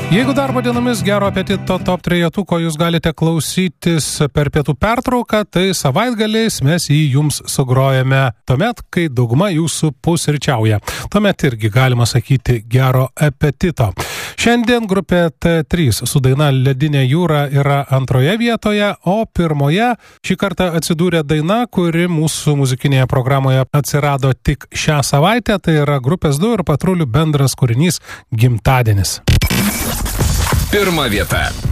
Jeigu darbo dienomis gero apetito top 3-tuko jūs galite klausytis per pietų pertrauką, tai savaitgaliais mes jį jums sugrojame tuomet, kai dauguma jūsų pusryčiauja. Tuomet irgi galima sakyti gero apetito. Šiandien grupė T3 su daina Ledinė jūra yra antroje vietoje, o pirmoje šį kartą atsidūrė daina, kuri mūsų muzikinėje programoje atsirado tik šią savaitę, tai yra grupės 2 ir Patrulių bendras kūrinys Gimtadienis. Pirma vieta.